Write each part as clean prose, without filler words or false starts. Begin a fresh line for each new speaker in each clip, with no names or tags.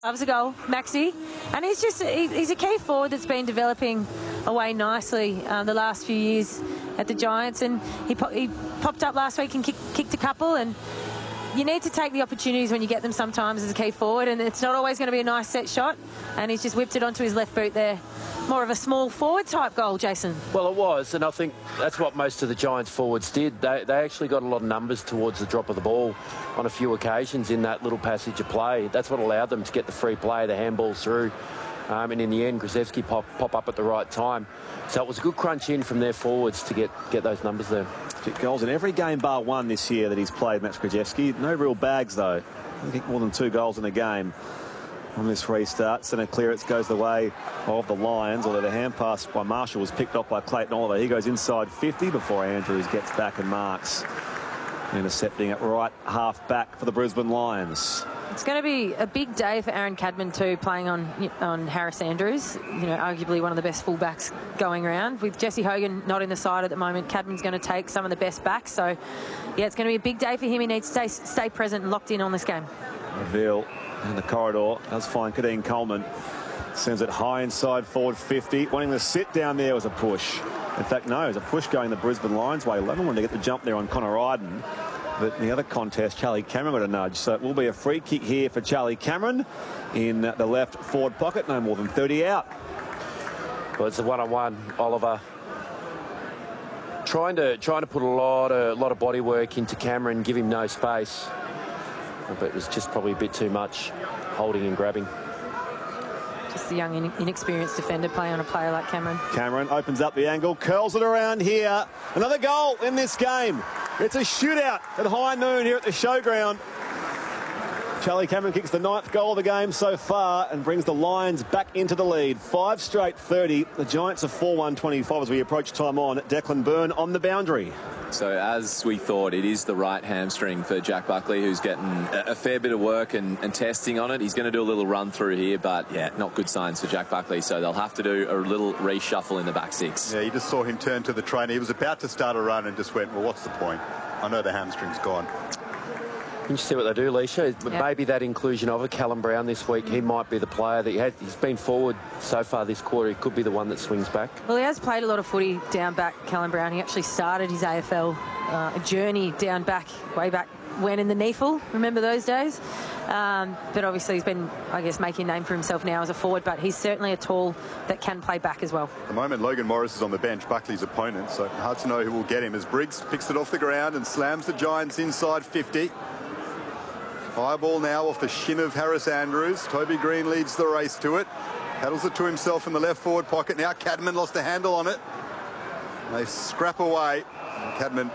Loves a goal, Maxi, and he's a key forward that's been developing away nicely the last few years at the Giants, and he popped up last week and kicked a couple, and you need to take the opportunities when you get them sometimes as a key forward, and it's not always going to be a nice set shot, and he's just whipped it onto his left boot there. More of a small forward type goal, Jason.
Well, it was, and I think that's what most of the Giants forwards did. They actually got a lot of numbers towards the drop of the ball on a few occasions in that little passage of play. That's what allowed them to get the free play, the handballs through. And in the end, Grzelski pop up at the right time. So it was a good crunch in from their forwards to get those numbers there.
Goals in every game bar one this year that he's played, Max Grzelski. No real bags, though. I think more than 2 goals in a game on this restart. Centre clearance goes the way of the Lions, although the hand pass by Marshall was picked off by Clayton Oliver. He goes inside 50 before Andrews gets back and marks. Intercepting it right half back for the Brisbane Lions.
It's going to be a big day for Aaron Cadman too, playing on Harris Andrews. You know, arguably one of the best fullbacks going around. With Jesse Hogan not in the side at the moment, Cadman's going to take some of the best backs. So, yeah, it's going to be a big day for him. He needs to stay present and locked in on this game.
Reveal in the corridor does find Kadeem Coleman. Sends it high inside forward 50. Wanting to sit down there was a push. In fact, no, it was a push going the Brisbane Lions way. Levin wanted to get the jump there on Connor Iden. But in the other contest, Charlie Cameron got a nudge. So it will be a free kick here for Charlie Cameron in the left forward pocket. No more than 30 out.
Well, it's a one-on-one, Oliver. Trying to put a lot of body work into Cameron, give him no space. But it was just probably a bit too much holding and grabbing.
Just the young, inexperienced defender playing on a player like Cameron.
Cameron opens up the angle, curls it around here. Another goal in this game. It's a shootout at high noon here at the showground. Charlie Cameron kicks the 9th goal of the game so far and brings the Lions back into the lead. 5 straight 30. The Giants are 4-1-25 as we approach time on. Declan Byrne on the boundary.
So as we thought, it is the right hamstring for Jack Buckley, who's getting a fair bit of work and testing on it. He's going to do a little run through here, but yeah, not good signs for Jack Buckley. So they'll have to do a little reshuffle in the back 6.
Yeah, you just saw him turn to the trainer. He was about to start a run and just went, well, what's the point? I know the hamstring's gone.
Can you see what they do, Leisha? Yep. Maybe that inclusion of a Callum Brown this week, he might be the player that he's been forward so far this quarter. He could be the one that swings back.
Well, he has played a lot of footy down back, Callum Brown. He actually started his AFL journey down back, way back when in the NEAFL. Remember those days? But obviously he's been, I guess, making a name for himself now as a forward, but he's certainly a tall that can play back as well.
At the moment, Logan Morris is on the bench, Buckley's opponent, so hard to know who will get him as Briggs picks it off the ground and slams the Giants inside 50. High ball now off the shin of Harris Andrews. Toby Green leads the race to it. Paddles it to himself in the left forward pocket. Now Cadman lost a handle on it. They scrap away. Cadman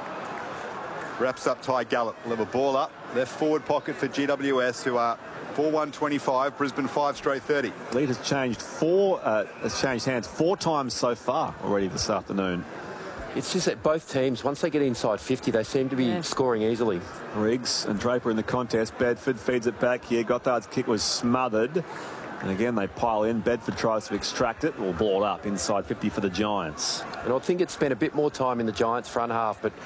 wraps up Ty Gallup. We'll have a ball up. Left forward pocket for GWS, who are 4-1-25. Brisbane 5 straight 30.
Lead has changed hands 4 times so far already this afternoon.
It's just that both teams, once they get inside 50, they seem to be scoring easily.
Riggs and Draper in the contest. Bedford feeds it back here. Gothard's kick was smothered. And again, they pile in. Bedford tries to extract it. Will ball it up inside 50 for the Giants.
And I think it's spent a bit more time in the Giants' front half, but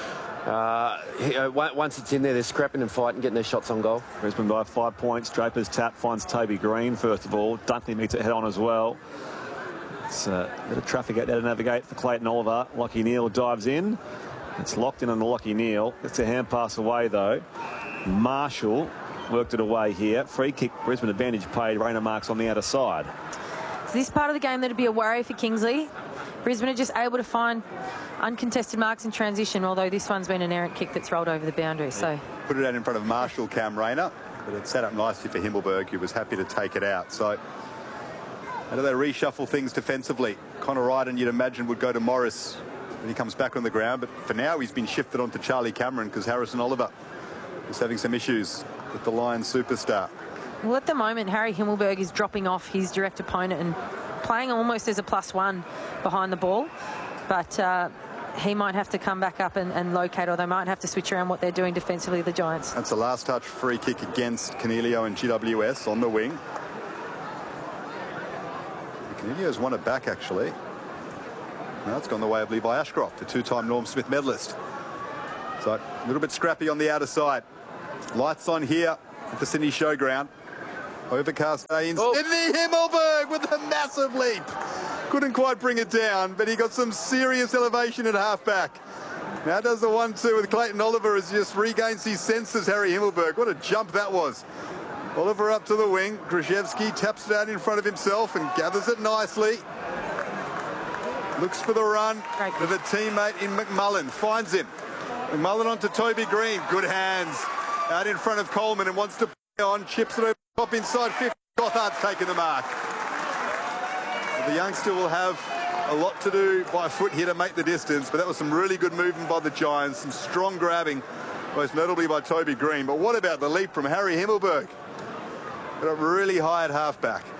once it's in there, they're scrapping and fighting, getting their shots on goal.
Brisbane by 5 points. Draper's tap finds Toby Green, first of all. Dunkley meets it head on as well. It's a bit of traffic out there to navigate for Clayton Oliver. Lockie Neal dives in. It's locked in on the Lockie Neal. It's a hand pass away, though. Marshall worked it away here. Free kick, Brisbane advantage paid. Rayner marks on the outer side.
So this part of the game that'd be a worry for Kingsley. Brisbane are just able to find uncontested marks in transition, although this one's been an errant kick that's rolled over the boundary. So
put it out in front of Marshall, Cam Rayner, but it set up nicely for Himmelberg, who was happy to take it out. So how do they reshuffle things defensively? Connor Iden, you'd imagine, would go to Morris when he comes back on the ground, but for now he's been shifted onto Charlie Cameron because Harrison Oliver is having some issues with the Lions superstar.
Well, at the moment, Harry Himmelberg is dropping off his direct opponent and playing almost as a +1 behind the ball, but he might have to come back up and locate, or they might have to switch around what they're doing defensively, the Giants.
That's a last touch free kick against Canelio and GWS on the wing. Canelio's won it back, actually. Now it's gone the way of Levi Ashcroft, the 2-time Norm Smith medalist. So a little bit scrappy on the outer side. Lights on here at the Sydney Showground. Overcast day in Sydney. Himmelberg with a massive leap. Couldn't quite bring it down, but he got some serious elevation at halfback. Now does the 1-2 with Clayton Oliver as he just regains his senses, Harry Himmelberg. What a jump that was. Oliver up to the wing. Krzyzewski taps it out in front of himself and gathers it nicely. Looks for the run with a teammate in McMullen. Finds him. McMullen onto Toby Green. Good hands. Out in front of Coleman and wants to play on. Chips it over top inside 50. Gothard's taking the mark. The youngster will have a lot to do by foot here to make the distance, but that was some really good movement by the Giants, some strong grabbing, most notably by Toby Green. But what about the leap from Harry Himmelberg? Got up really high at halfback.